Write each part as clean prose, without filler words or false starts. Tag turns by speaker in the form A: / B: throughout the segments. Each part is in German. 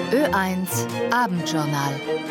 A: Ö1 Abendjournal.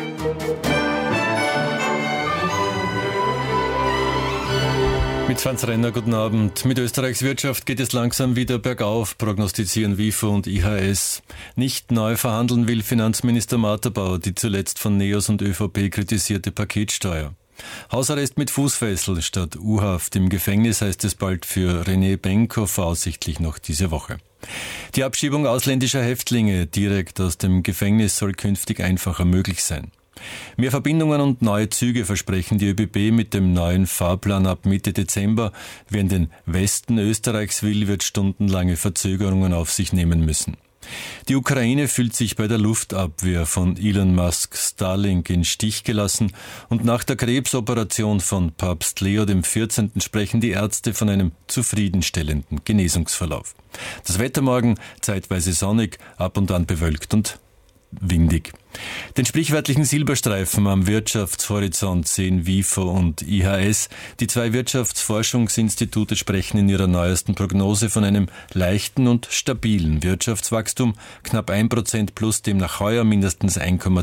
B: Mit Franz Renner, guten Abend. Mit Österreichs Wirtschaft geht es langsam wieder bergauf, prognostizieren WIFO und IHS. Nicht neu verhandeln will Finanzminister Marter-Bauer die zuletzt von NEOS und ÖVP kritisierte Paketsteuer. Hausarrest mit Fußfessel statt U-Haft im Gefängnis heißt es bald für René Benko, voraussichtlich noch diese Woche. Die Abschiebung ausländischer Häftlinge direkt aus dem Gefängnis soll künftig einfacher möglich sein. Mehr Verbindungen und neue Züge versprechen die ÖBB mit dem neuen Fahrplan ab Mitte Dezember. Wer in den Westen Österreichs will, wird stundenlange Verzögerungen auf sich nehmen müssen. Die Ukraine fühlt sich bei der Luftabwehr von Elon Musk Starlink in Stich gelassen und nach der Krebsoperation von Papst Leo XIV. Sprechen die Ärzte von einem zufriedenstellenden Genesungsverlauf. Das Wetter morgen zeitweise sonnig, ab und an bewölkt und windig. Den sprichwörtlichen Silberstreifen am Wirtschaftshorizont sehen WIFO und IHS. Die zwei Wirtschaftsforschungsinstitute sprechen in ihrer neuesten Prognose von einem leichten und stabilen Wirtschaftswachstum, knapp 1% plus demnach heuer, mindestens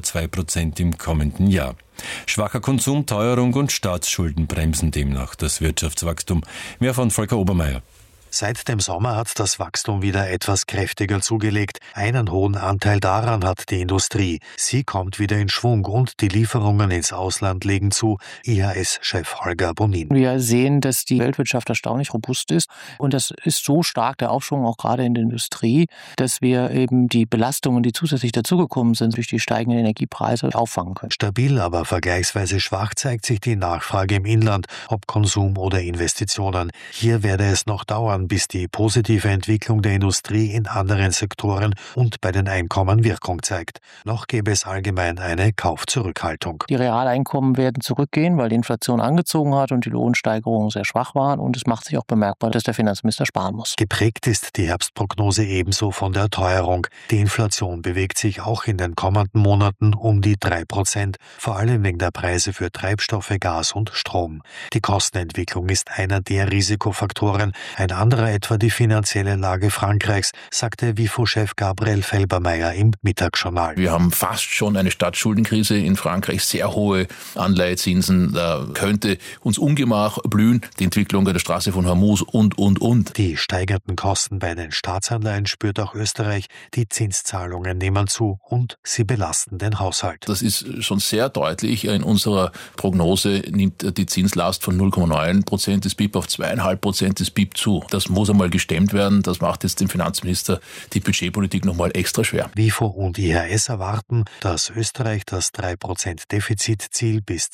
B: 1,2% im kommenden Jahr. Schwacher Konsum, Teuerung und Staatsschulden bremsen demnach das Wirtschaftswachstum. Mehr von Volker Obermeier.
C: Seit dem Sommer hat das Wachstum wieder etwas kräftiger zugelegt. Einen hohen Anteil daran hat die Industrie. Sie kommt wieder in Schwung und die Lieferungen ins Ausland legen zu. IHS-Chef Holger Bonin.
D: Wir sehen, dass die Weltwirtschaft erstaunlich robust ist und das ist so stark, der Aufschwung auch gerade in der Industrie, dass wir eben die Belastungen, die zusätzlich dazugekommen sind, durch die steigenden Energiepreise auffangen können.
C: Stabil, aber vergleichsweise schwach zeigt sich die Nachfrage im Inland, ob Konsum oder Investitionen. Hier werde es noch dauern, bis die positive Entwicklung der Industrie in anderen Sektoren und bei den Einkommen Wirkung zeigt. Noch gäbe es allgemein eine Kaufzurückhaltung.
D: Die Realeinkommen werden zurückgehen, weil die Inflation angezogen hat und die Lohnsteigerungen sehr schwach waren. Und es macht sich auch bemerkbar, dass der Finanzminister sparen muss.
C: Geprägt ist die Herbstprognose ebenso von der Teuerung. Die Inflation bewegt sich auch in den kommenden Monaten um die 3%, vor allem wegen der Preise für Treibstoffe, Gas und Strom. Die Kostenentwicklung ist einer der Risikofaktoren. Ein anderer etwa die finanzielle Lage Frankreichs, sagte WIFO-Chef Gabriel Felbermayr im Mittagsjournal.
E: Wir haben fast schon eine Staatsschuldenkrise in Frankreich, sehr hohe Anleihezinsen, da könnte uns Ungemach blühen, die Entwicklung der Straße von Hormuz und.
C: Die steigenden Kosten bei den Staatsanleihen spürt auch Österreich, die Zinszahlungen nehmen zu und sie belasten den Haushalt.
E: Das ist schon sehr deutlich. In unserer Prognose nimmt die Zinslast von 0,9% des BIP auf 2,5% des BIP zu. Das muss einmal gestemmt werden. Das macht jetzt dem Finanzminister die Budgetpolitik nochmal extra schwer.
C: WIFO und IHS erwarten, dass Österreich das 3% Defizitziel bis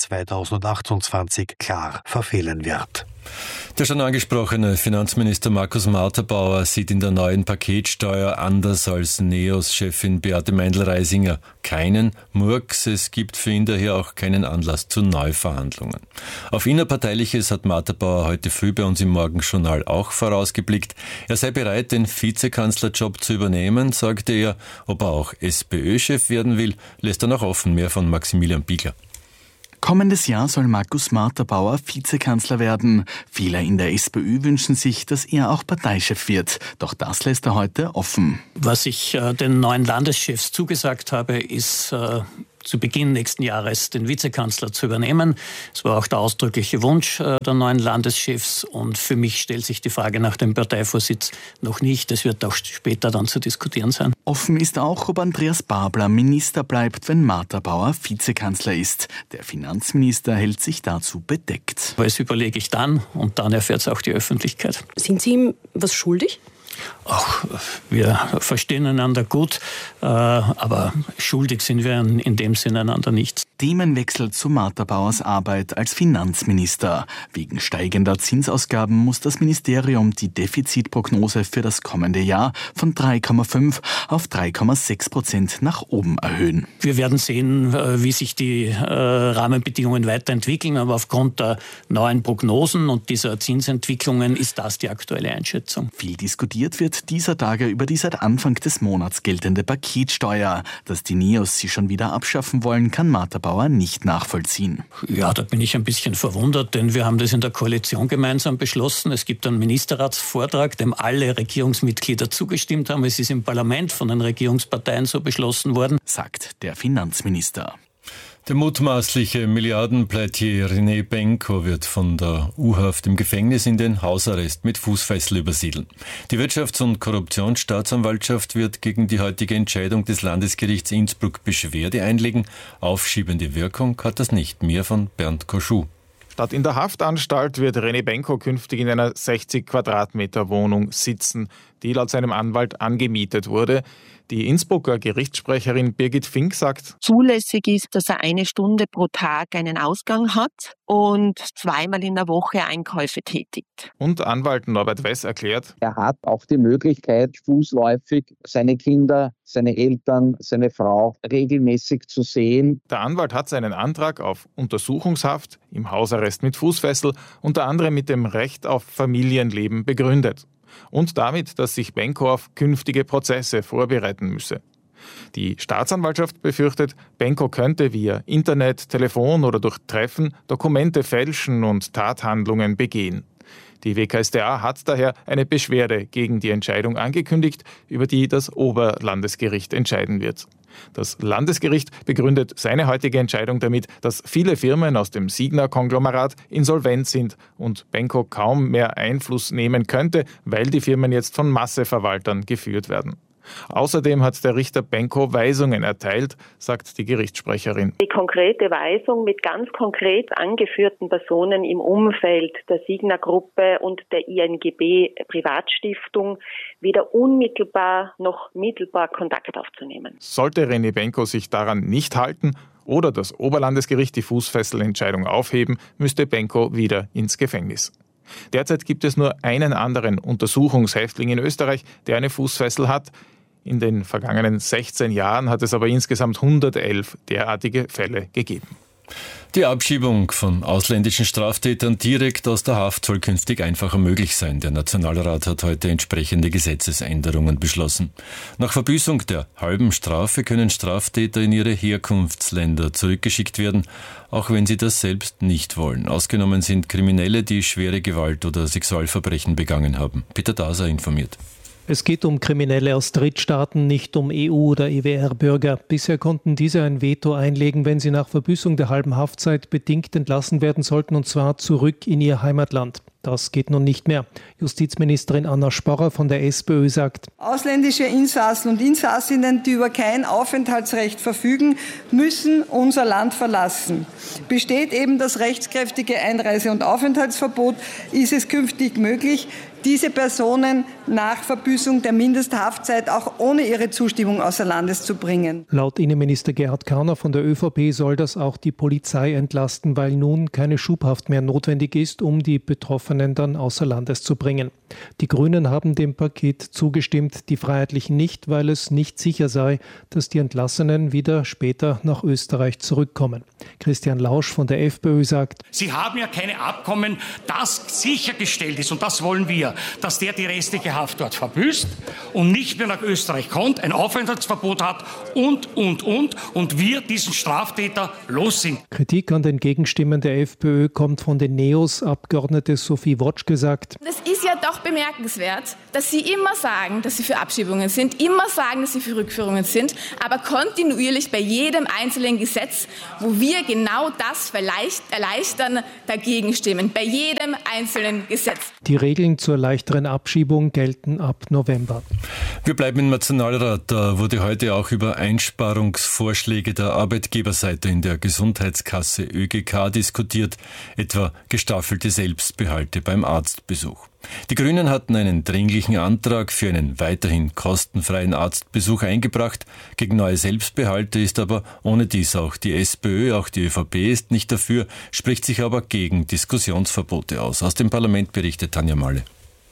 C: 2028 klar verfehlen wird.
B: Der schon angesprochene Finanzminister Markus Marter-Bauer sieht in der neuen Paketsteuer anders als NEOS-Chefin Beate Meindl-Reisinger keinen Murks. Es gibt für ihn daher auch keinen Anlass zu Neuverhandlungen. Auf Innerparteiliches hat Marter-Bauer heute früh bei uns im Morgenjournal auch vorausgeblickt. Er sei bereit, den Vizekanzlerjob zu übernehmen, sagte er. Ob er auch SPÖ-Chef werden will, lässt er noch offen. Mehr von Maximilian Biegler.
F: Kommendes Jahr soll Markus Marter-Bauer Vizekanzler werden. Viele in der SPÖ wünschen sich, dass er auch Parteichef wird. Doch das lässt er heute offen.
G: Was ich den neuen Landeschefs zugesagt habe, ist zu Beginn nächsten Jahres den Vizekanzler zu übernehmen. Es war auch der ausdrückliche Wunsch der neuen Landeschefs und für mich stellt sich die Frage nach dem Parteivorsitz noch nicht. Das wird auch später dann zu diskutieren sein.
F: Offen ist auch, ob Andreas Babler Minister bleibt, wenn Marter-Bauer Vizekanzler ist. Der Finanzminister hält sich dazu bedeckt.
G: Aber das überlege ich dann und dann erfährt es auch die Öffentlichkeit.
H: Sind Sie ihm was schuldig?
G: Ach, wir verstehen einander gut, aber schuldig sind wir in dem Sinne einander nicht.
F: Themenwechsel zu Marter-Bauers Arbeit als Finanzminister. Wegen steigender Zinsausgaben muss das Ministerium die Defizitprognose für das kommende Jahr von 3,5 auf 3,6% nach oben erhöhen.
G: Wir werden sehen, wie sich die Rahmenbedingungen weiterentwickeln, aber aufgrund der neuen Prognosen und dieser Zinsentwicklungen ist das die aktuelle Einschätzung.
F: Viel diskutiert Diskutiert wird dieser Tage über die seit Anfang des Monats geltende Paketsteuer. Dass die NEOS sie schon wieder abschaffen wollen, kann Martha Bauer nicht nachvollziehen.
G: Ja, da bin ich ein bisschen verwundert, denn wir haben das in der Koalition gemeinsam beschlossen. Es gibt einen Ministerratsvortrag, dem alle Regierungsmitglieder zugestimmt haben. Es ist im Parlament von den Regierungsparteien so beschlossen worden,
F: sagt der Finanzminister.
B: Der mutmaßliche Milliardenpleitier René Benko wird von der U-Haft im Gefängnis in den Hausarrest mit Fußfessel übersiedeln. Die Wirtschafts- und Korruptionsstaatsanwaltschaft wird gegen die heutige Entscheidung des Landesgerichts Innsbruck Beschwerde einlegen. Aufschiebende Wirkung hat das nicht. Mehr von Bernd Koschou.
I: Statt in der Haftanstalt wird René Benko künftig in einer 60 Quadratmeter Wohnung sitzen, die laut seinem Anwalt angemietet wurde. Die Innsbrucker Gerichtssprecherin Birgit Fink sagt,
J: zulässig ist, dass er 1 Stunde pro Tag einen Ausgang hat und 2-mal in der Woche Einkäufe tätigt.
I: Und Anwalt Norbert Wess erklärt,
K: er hat auch die Möglichkeit, fußläufig seine Kinder, seine Eltern, seine Frau regelmäßig zu sehen.
I: Der Anwalt hat seinen Antrag auf Untersuchungshaft im Hausarrest mit Fußfessel unter anderem mit dem Recht auf Familienleben begründet. Und damit, dass sich Benko auf künftige Prozesse vorbereiten müsse. Die Staatsanwaltschaft befürchtet, Benko könnte via Internet, Telefon oder durch Treffen Dokumente fälschen und Tathandlungen begehen. Die WKStA hat daher eine Beschwerde gegen die Entscheidung angekündigt, über die das Oberlandesgericht entscheiden wird. Das Landesgericht begründet seine heutige Entscheidung damit, dass viele Firmen aus dem Signa-Konglomerat insolvent sind und Benko kaum mehr Einfluss nehmen könnte, weil die Firmen jetzt von Masseverwaltern geführt werden. Außerdem hat der Richter Benko Weisungen erteilt, sagt die Gerichtssprecherin.
J: Die konkrete Weisung mit ganz konkret angeführten Personen im Umfeld der Signa-Gruppe und der INGB Privatstiftung weder unmittelbar noch mittelbar Kontakt aufzunehmen.
I: Sollte René Benko sich daran nicht halten oder das Oberlandesgericht die Fußfesselentscheidung aufheben, müsste Benko wieder ins Gefängnis. Derzeit gibt es nur einen anderen Untersuchungshäftling in Österreich, der eine Fußfessel hat. In den vergangenen 16 Jahren hat es aber insgesamt 111 derartige Fälle gegeben.
B: Die Abschiebung von ausländischen Straftätern direkt aus der Haft soll künftig einfacher möglich sein. Der Nationalrat hat heute entsprechende Gesetzesänderungen beschlossen. Nach Verbüßung der halben Strafe können Straftäter in ihre Herkunftsländer zurückgeschickt werden, auch wenn sie das selbst nicht wollen. Ausgenommen sind Kriminelle, die schwere Gewalt oder Sexualverbrechen begangen haben. Peter Daser informiert.
L: Es geht um Kriminelle aus Drittstaaten, nicht um EU- oder EWR-Bürger. Bisher konnten diese ein Veto einlegen, wenn sie nach Verbüßung der halben Haftzeit bedingt entlassen werden sollten, und zwar zurück in ihr Heimatland. Das geht nun nicht mehr. Justizministerin Anna Sporrer von der SPÖ sagt,
M: ausländische Insassen und Insassinnen, die über kein Aufenthaltsrecht verfügen, müssen unser Land verlassen. Besteht eben das rechtskräftige Einreise- und Aufenthaltsverbot, ist es künftig möglich, diese Personen nach Verbüßung der Mindesthaftzeit auch ohne ihre Zustimmung außer Landes zu bringen.
L: Laut Innenminister Gerhard Karner von der ÖVP soll das auch die Polizei entlasten, weil nun keine Schubhaft mehr notwendig ist, um die Betroffenen dann außer Landes zu bringen. Die Grünen haben dem Paket zugestimmt, die Freiheitlichen nicht, weil es nicht sicher sei, dass die Entlassenen wieder später nach Österreich zurückkommen. Christian Lausch von der FPÖ sagt,
N: Sie haben ja keine Abkommen, das sichergestellt ist, und das wollen wir, dass der die restliche Haft dort verbüßt und nicht mehr nach Österreich kommt, ein Aufenthaltsverbot hat und wir diesen Straftäter los sind.
L: Kritik an den Gegenstimmen der FPÖ kommt von den NEOS. Abgeordnete Sophie Wotschke sagt,
O: es ist ja doch bemerkenswert, dass Sie immer sagen, dass Sie für Abschiebungen sind, immer sagen, dass Sie für Rückführungen sind, aber kontinuierlich bei jedem einzelnen Gesetz, wo wir genau das erleichtern, dagegen stimmen. Bei jedem einzelnen Gesetz.
L: Die Regeln zur leichteren Abschiebung gelten ab November.
B: Wir bleiben im Nationalrat. Da wurde heute auch über Einsparungsvorschläge der Arbeitgeberseite in der Gesundheitskasse ÖGK diskutiert, etwa gestaffelte Selbstbehalte beim Arztbesuch. Die Grünen hatten einen dringlichen Antrag für einen weiterhin kostenfreien Arztbesuch eingebracht. Gegen neue Selbstbehalte ist aber ohne dies auch die SPÖ, auch die ÖVP ist nicht dafür, spricht sich aber gegen Diskussionsverbote aus. Aus dem Parlament berichtet Tanja Malle.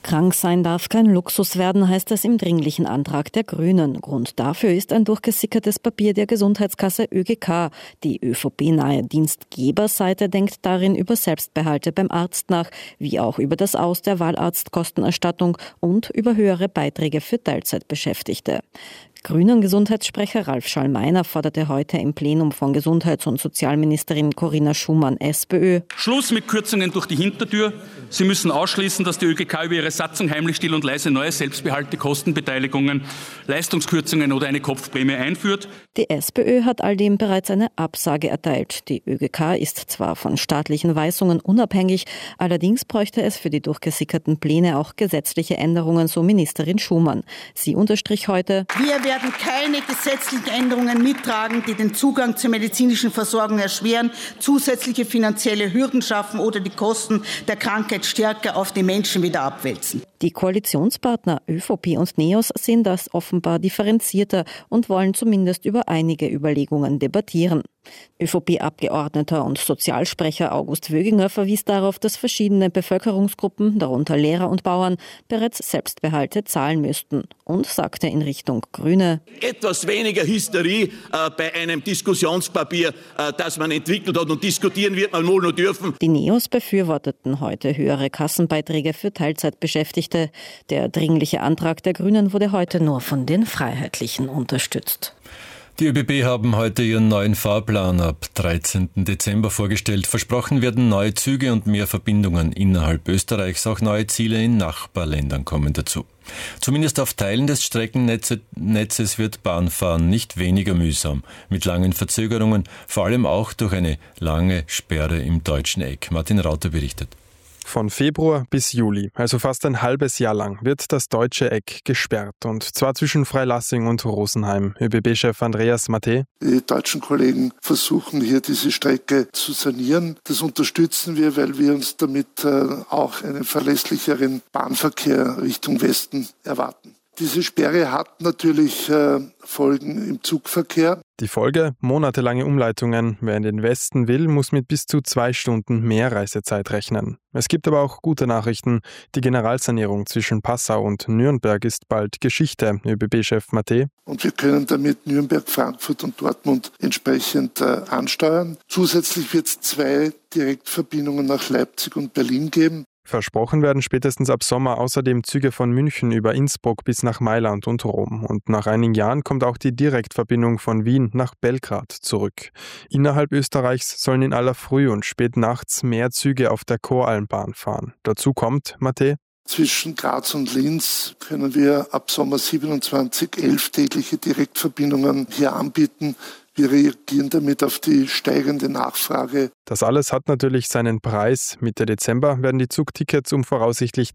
P: Krank sein darf kein Luxus werden, heißt es im dringlichen Antrag der Grünen. Grund dafür ist ein durchgesickertes Papier der Gesundheitskasse ÖGK. Die ÖVP-nahe Dienstgeberseite denkt darin über Selbstbehalte beim Arzt nach, wie auch über das Aus der Wahlarztkostenerstattung und über höhere Beiträge für Teilzeitbeschäftigte. Grünen Gesundheitssprecher Ralf Schallmeiner forderte heute im Plenum von Gesundheits- und Sozialministerin Corinna Schumann, SPÖ.
Q: Schluss mit Kürzungen durch die Hintertür. Sie müssen ausschließen, dass die ÖGK über ihre Satzung heimlich, still und leise neue Selbstbehalte, Kostenbeteiligungen, Leistungskürzungen oder eine Kopfprämie einführt.
P: Die SPÖ hat all dem bereits eine Absage erteilt. Die ÖGK ist zwar von staatlichen Weisungen unabhängig, allerdings bräuchte es für die durchgesickerten Pläne auch gesetzliche Änderungen, so Ministerin Schumann. Sie unterstrich heute:
R: Wir werden keine gesetzlichen Änderungen mittragen, die den Zugang zur medizinischen Versorgung erschweren, zusätzliche finanzielle Hürden schaffen oder die Kosten der Krankheit stärker auf die Menschen wieder abwälzen.
P: Die Koalitionspartner ÖVP und NEOS sehen das offenbar differenzierter und wollen zumindest über einige Überlegungen debattieren. ÖVP-Abgeordneter und Sozialsprecher August Wöginger verwies darauf, dass verschiedene Bevölkerungsgruppen, darunter Lehrer und Bauern, bereits Selbstbehalte zahlen müssten und sagte in Richtung Grüne:
S: Etwas weniger Hysterie bei einem Diskussionspapier, das man entwickelt hat, und diskutieren wird man wohl nur dürfen.
P: Die NEOS befürworteten heute höhere Kassenbeiträge für Teilzeitbeschäftigte. Der dringliche Antrag der Grünen wurde heute nur von den Freiheitlichen unterstützt.
B: Die ÖBB haben heute ihren neuen Fahrplan ab 13. Dezember vorgestellt. Versprochen werden neue Züge und mehr Verbindungen innerhalb Österreichs. Auch neue Ziele in Nachbarländern kommen dazu. Zumindest auf Teilen des Streckennetzes wird Bahnfahren nicht weniger mühsam, mit langen Verzögerungen, vor allem auch durch eine lange Sperre im deutschen Eck. Martin Rauter berichtet.
T: Von Februar bis Juli, also fast ein halbes Jahr lang, wird das deutsche Eck gesperrt. Und zwar zwischen Freilassing und Rosenheim. ÖBB-Chef Andreas Maté:
U: Die deutschen Kollegen versuchen hier diese Strecke zu sanieren. Das unterstützen wir, weil wir uns damit auch einen verlässlicheren Bahnverkehr Richtung Westen erwarten. Diese Sperre hat natürlich Folgen im Zugverkehr.
T: Die Folge: monatelange Umleitungen. Wer in den Westen will, muss mit bis zu 2 Stunden mehr Reisezeit rechnen. Es gibt aber auch gute Nachrichten. Die Generalsanierung zwischen Passau und Nürnberg ist bald Geschichte, ÖBB-Chef Maté.
U: Und wir können damit Nürnberg, Frankfurt und Dortmund entsprechend ansteuern. Zusätzlich wird es 2 Direktverbindungen nach Leipzig und Berlin geben.
T: Versprochen werden spätestens ab Sommer außerdem Züge von München über Innsbruck bis nach Mailand und Rom. Und nach einigen Jahren kommt auch die Direktverbindung von Wien nach Belgrad zurück. Innerhalb Österreichs sollen in aller Früh und spät nachts mehr Züge auf der Koralmbahn fahren. Dazu kommt, Maté:
U: Zwischen Graz und Linz können wir ab Sommer 27 11 tägliche Direktverbindungen hier anbieten. Wir reagieren damit auf die steigende Nachfrage.
T: Das alles hat natürlich seinen Preis. Mitte Dezember werden die Zugtickets um voraussichtlich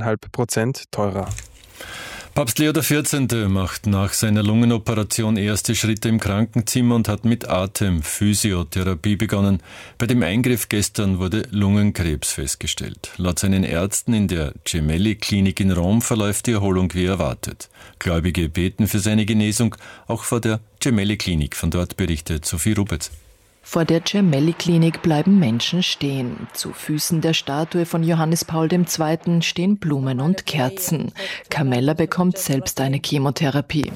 T: 3,5% teurer.
B: Papst Leo XIV. Macht nach seiner Lungenoperation erste Schritte im Krankenzimmer und hat mit Atemphysiotherapie begonnen. Bei dem Eingriff gestern wurde Lungenkrebs festgestellt. Laut seinen Ärzten in der Gemelli-Klinik in Rom verläuft die Erholung wie erwartet. Gläubige beten für seine Genesung, auch vor der Gemelli-Klinik. Von dort berichtet Sophie Rupetz.
V: Vor der Gemelli-Klinik bleiben Menschen stehen. Zu Füßen der Statue von Johannes Paul II. Stehen Blumen und Kerzen. Carmella bekommt selbst eine Chemotherapie.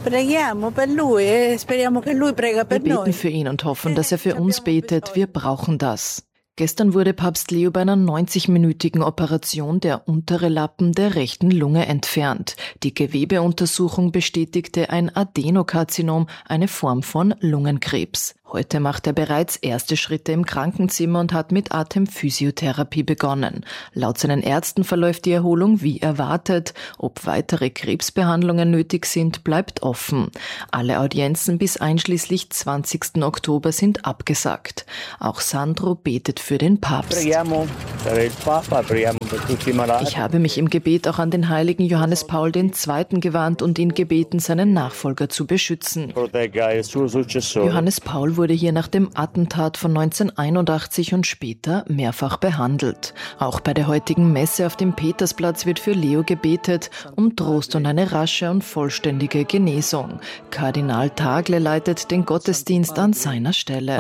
V: Wir beten für ihn und hoffen, dass er für uns betet. Wir brauchen das. Gestern wurde Papst Leo bei einer 90-minütigen Operation der untere Lappen der rechten Lunge entfernt. Die Gewebeuntersuchung bestätigte ein Adenokarzinom, eine Form von Lungenkrebs. Heute macht er bereits erste Schritte im Krankenzimmer und hat mit Atemphysiotherapie begonnen. Laut seinen Ärzten verläuft die Erholung wie erwartet. Ob weitere Krebsbehandlungen nötig sind, bleibt offen. Alle Audienzen bis einschließlich 20. Oktober sind abgesagt. Auch Sandro betet für den Papst. Ich habe mich im Gebet auch an den heiligen Johannes Paul II. Gewandt und ihn gebeten, seinen Nachfolger zu beschützen. Johannes Paul wurde hier nach dem Attentat von 1981 und später mehrfach behandelt. Auch bei der heutigen Messe auf dem Petersplatz wird für Leo gebetet, um Trost und eine rasche und vollständige Genesung. Kardinal Tagle leitet den Gottesdienst an seiner Stelle.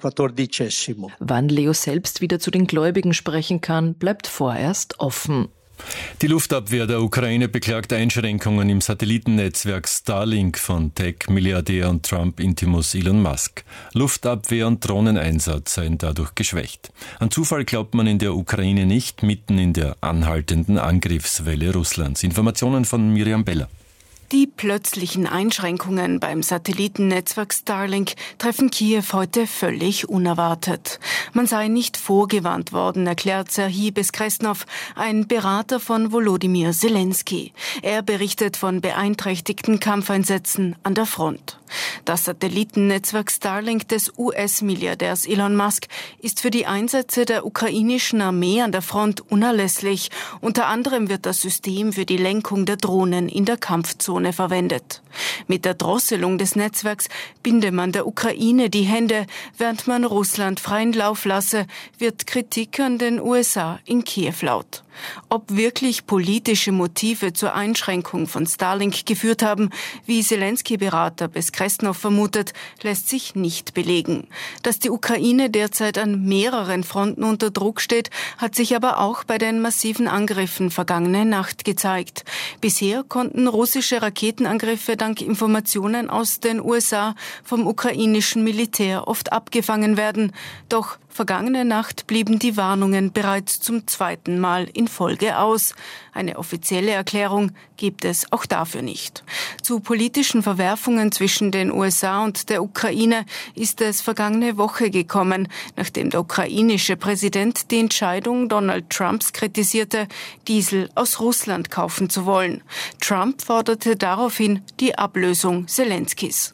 V: Wann Leo selbst wieder zu den Gläubigen sprechen kann, bleibt vorerst offen.
B: Die Luftabwehr der Ukraine beklagt Einschränkungen im Satellitennetzwerk Starlink von Tech-Milliardär und Trump-Intimus Elon Musk. Luftabwehr und Drohneneinsatz seien dadurch geschwächt. An Zufall glaubt man in der Ukraine nicht, mitten in der anhaltenden Angriffswelle Russlands. Informationen von Miriam Beller.
A: Die plötzlichen Einschränkungen beim Satellitennetzwerk Starlink treffen Kiew heute völlig unerwartet. Man sei nicht vorgewarnt worden, erklärt Serhij Beskresnov, ein Berater von Volodymyr Zelensky. Er berichtet von beeinträchtigten Kampfeinsätzen an der Front. Das Satellitennetzwerk Starlink des US-Milliardärs Elon Musk ist für die Einsätze der ukrainischen Armee an der Front unerlässlich. Unter anderem wird das System für die Lenkung der Drohnen in der Kampfzone verwendet. Mit der Drosselung des Netzwerks binde man der Ukraine die Hände, während man Russland freien Lauf lasse, wird Kritik an den USA in Kiew laut. Ob wirklich politische Motive zur Einschränkung von Starlink geführt haben, wie Zelensky-Berater Beskresnov vermutet, lässt sich nicht belegen. Dass die Ukraine derzeit an mehreren Fronten unter Druck steht, hat sich aber auch bei den massiven Angriffen vergangene Nacht gezeigt. Bisher konnten russische Raketenangriffe dank Informationen aus den USA vom ukrainischen Militär oft abgefangen werden. Doch vergangene Nacht blieben die Warnungen bereits zum zweiten Mal in Folge aus. Eine offizielle Erklärung gibt es auch dafür nicht. Zu politischen Verwerfungen zwischen den USA und der Ukraine ist es vergangene Woche gekommen, nachdem der ukrainische Präsident die Entscheidung Donald Trumps kritisierte, Diesel aus Russland kaufen zu wollen. Trump forderte daraufhin die Ablösung Zelenskys.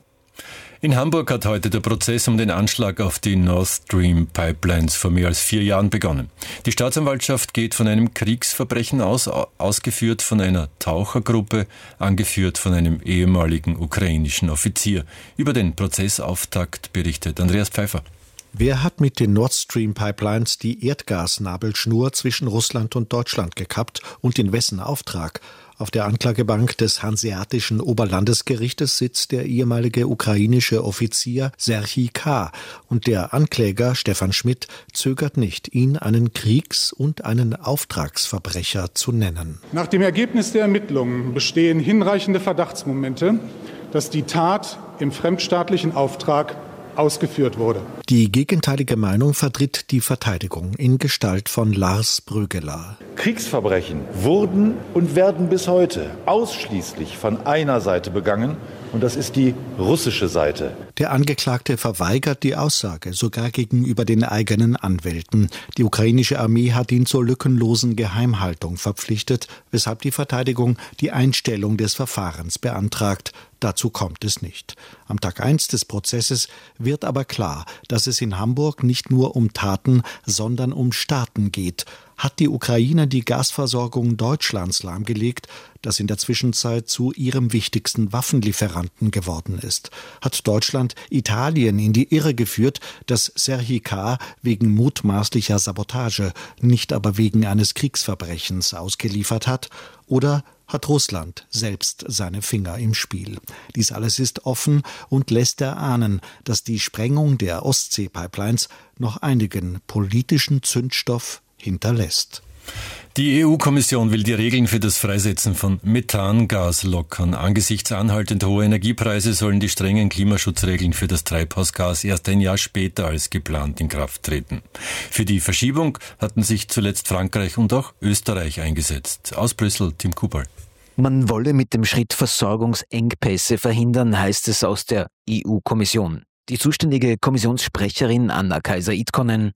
B: In Hamburg hat heute der Prozess um den Anschlag auf die Nord Stream Pipelines vor mehr als 4 Jahren begonnen. Die Staatsanwaltschaft geht von einem Kriegsverbrechen aus, ausgeführt von einer Tauchergruppe, angeführt von einem ehemaligen ukrainischen Offizier. Über den Prozessauftakt berichtet Andreas Pfeiffer.
D: Wer hat mit den Nord Stream Pipelines die Erdgasnabelschnur zwischen Russland und Deutschland gekappt und in wessen Auftrag? Auf der Anklagebank des Hanseatischen Oberlandesgerichtes sitzt der ehemalige ukrainische Offizier Serhij K. Und der Ankläger Stefan Schmidt zögert nicht, ihn einen Kriegs- und einen Auftragsverbrecher zu nennen.
W: Nach dem Ergebnis der Ermittlungen bestehen hinreichende Verdachtsmomente, dass die Tat im fremdstaatlichen Auftrag ausgeführt wurde.
D: Die gegenteilige Meinung vertritt die Verteidigung in Gestalt von Lars Brüggeler.
X: Kriegsverbrechen wurden und werden bis heute ausschließlich von einer Seite begangen, und das ist die russische Seite.
D: Der Angeklagte verweigert die Aussage, sogar gegenüber den eigenen Anwälten. Die ukrainische Armee hat ihn zur lückenlosen Geheimhaltung verpflichtet, weshalb die Verteidigung die Einstellung des Verfahrens beantragt. Dazu kommt es nicht. Am Tag 1 des Prozesses wird aber klar, dass es in Hamburg nicht nur um Taten, sondern um Staaten geht. Hat die Ukraine die Gasversorgung Deutschlands lahmgelegt, das in der Zwischenzeit zu ihrem wichtigsten Waffenlieferanten geworden ist? Hat Deutschland Italien in die Irre geführt, das Serhij K. wegen mutmaßlicher Sabotage, nicht aber wegen eines Kriegsverbrechens ausgeliefert hat? Oder hat Russland selbst seine Finger im Spiel? Dies alles ist offen und lässt erahnen, dass die Sprengung der Ostsee-Pipelines noch einigen politischen Zündstoff hinterlässt.
B: Die EU-Kommission will die Regeln für das Freisetzen von Methangas lockern. Angesichts anhaltend hoher Energiepreise sollen die strengen Klimaschutzregeln für das Treibhausgas erst ein Jahr später als geplant in Kraft treten. Für die Verschiebung hatten sich zuletzt Frankreich und auch Österreich eingesetzt. Aus Brüssel, Tim Kubal.
Y: Man wolle mit dem Schritt Versorgungsengpässe verhindern, heißt es aus der EU-Kommission. Die zuständige Kommissionssprecherin Anna Kaiser-Itkonen: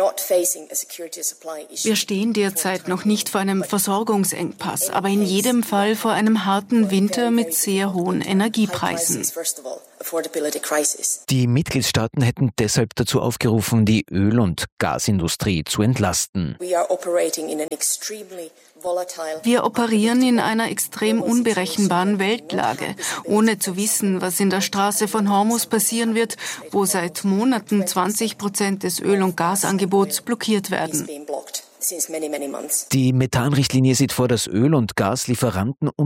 A: Wir stehen derzeit noch nicht vor einem Versorgungsengpass, aber in jedem Fall vor einem harten Winter mit sehr hohen Energiepreisen.
Y: Die Mitgliedstaaten hätten deshalb dazu aufgerufen, die Öl- und Gasindustrie zu entlasten.
A: Wir operieren in einer extrem unberechenbaren Weltlage, ohne zu wissen, was in der Straße von Hormuz passieren wird, wo seit Monaten 20% des Öl- und Gasangebots blockiert werden.
Y: Die Methanrichtlinie sieht vor, dass Öl- und Gaslieferanten